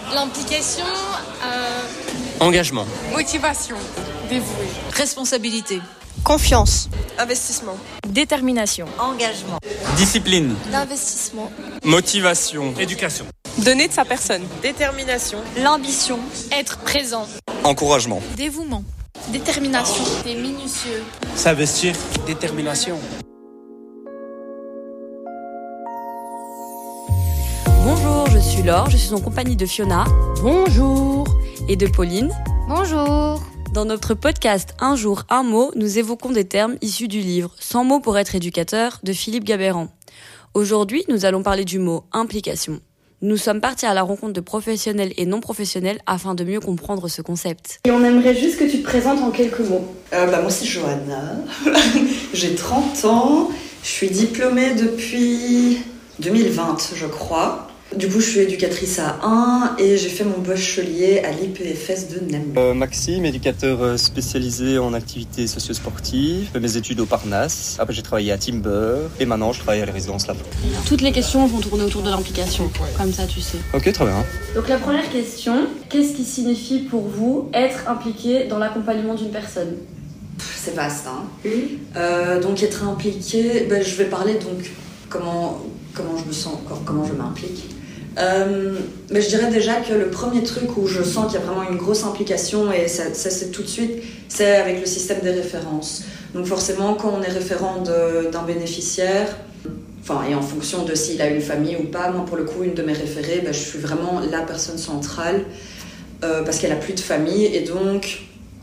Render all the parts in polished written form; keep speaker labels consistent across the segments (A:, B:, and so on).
A: L'implication,
B: Engagement.
C: Motivation. Dévoué.
D: Responsabilité.
E: Confiance.
F: Investissement.
D: Détermination.
E: Engagement.
B: Discipline.
A: l'investissement,
B: Motivation.
G: Éducation.
C: Donner de sa personne.
F: Détermination.
E: L'ambition.
A: être présent,
B: Encouragement.
D: Dévouement.
A: détermination, t'es minutieux,
G: S'investir.
B: Détermination.
H: Bonjour, je suis Laure, je suis en compagnie de Fiona. Bonjour. Et de Pauline.
A: bonjour.
H: Dans notre podcast Un jour, un mot, nous évoquons des termes issus du livre 100 mots pour être éducateur de Philippe Gabeyran. Aujourd'hui, nous allons parler du mot implication. Nous sommes partis à la rencontre de professionnels et non professionnels afin de mieux comprendre ce concept.
I: Et on aimerait juste que tu te présentes en quelques mots.
J: Moi c'est Johanna, j'ai 30 ans, je suis diplômée depuis 2020 je crois. Du coup je suis éducatrice à 1 et j'ai fait mon bachelier à l'IPFS de Namur.
B: Maxime, éducateur spécialisé en activités socio-sportives. J'ai fait mes études au Parnasse. Après j'ai travaillé à Timber et maintenant je travaille à la résidence là.
H: Toutes les questions vont tourner autour de l'implication, comme ça tu sais.
B: Ok, très bien.
I: Donc la première question, qu'est-ce qui signifie pour vous être impliqué dans l'accompagnement d'une personne ?
J: C'est vaste hein. Donc être impliquée, je vais parler donc comment je me sens, comment je m'implique. Mais je dirais déjà que le premier truc où je sens qu'il y a vraiment une grosse implication, et ça c'est tout de suite, c'est avec le système des références. Donc forcément, quand on est référent d'un bénéficiaire, et en fonction de s'il a une famille ou pas, moi pour le coup, une de mes référées, je suis vraiment la personne centrale parce qu'elle a plus de famille et donc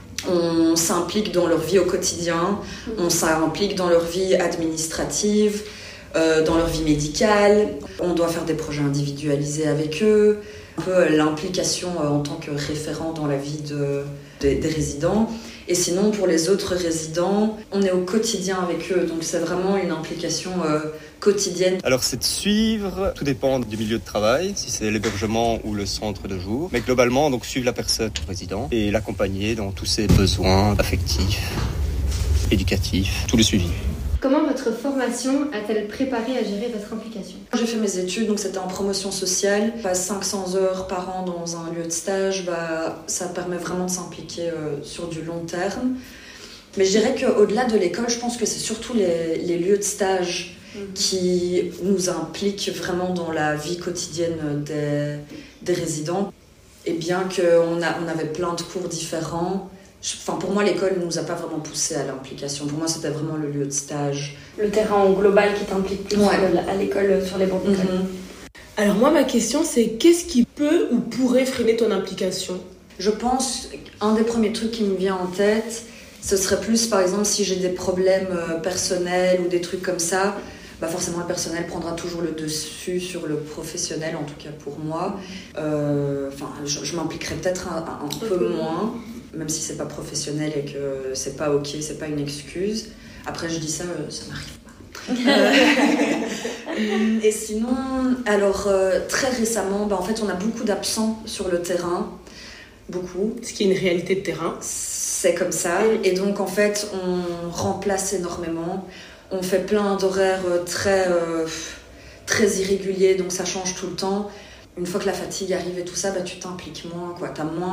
J: on s'implique dans leur vie au quotidien, on s'implique dans leur vie administrative, dans leur vie médicale, on doit faire des projets individualisés avec eux, un peu l'implication en tant que référent dans la vie des résidents. Et sinon, pour les autres résidents, on est au quotidien avec eux, donc c'est vraiment une implication quotidienne.
B: Alors c'est de suivre, tout dépend du milieu de travail, si c'est l'hébergement ou le centre de jour. Mais globalement, donc suivre la personne, le résident, et l'accompagner dans tous ses besoins affectifs, éducatifs, tout le suivi.
I: Comment votre formation a-t-elle préparé à gérer votre implication ?
J: J'ai fait mes études, donc c'était en promotion sociale. 500 heures par an dans un lieu de stage, ça permet vraiment de s'impliquer sur du long terme. Mais je dirais qu'au-delà de l'école, je pense que c'est surtout les lieux de stage qui nous impliquent vraiment dans la vie quotidienne des résidents. Et bien qu'on avait plein de cours différents, pour moi, l'école ne nous a pas vraiment poussé à l'implication. Pour moi, c'était vraiment le lieu de stage.
I: Le terrain global qui t'implique plus à l'école sur les bancs d'école.
F: Alors moi, ma question, c'est qu'est-ce qui peut ou pourrait freiner ton implication ?
J: Je pense qu'un des premiers trucs qui me vient en tête, ce serait plus, par exemple, si j'ai des problèmes personnels ou des trucs comme ça, forcément le personnel prendra toujours le dessus sur le professionnel, en tout cas pour moi. Je m'impliquerai peut-être un peu moins, même si c'est pas professionnel et que c'est pas ok, c'est pas une excuse. Après je dis ça m'arrive pas. Et sinon, alors très récemment, en fait on a beaucoup d'absents sur le terrain, beaucoup.
F: Ce qui est une réalité de terrain.
J: C'est comme ça, et donc en fait on remplace énormément. On fait plein d'horaires très irréguliers, donc ça change tout le temps. Une fois que la fatigue arrive et tout ça, tu t'impliques moins, quoi. T'as moins